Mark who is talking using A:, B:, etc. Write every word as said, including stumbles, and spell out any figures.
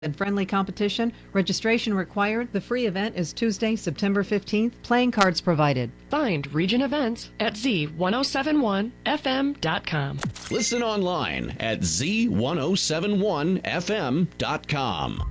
A: and friendly competition. Registration required. The free event is Tuesday, September fifteenth. Playing cards provided.
B: Find Region Events at z ten seventy-one f m dot com.
C: Listen online at z ten seventy-one f m dot com.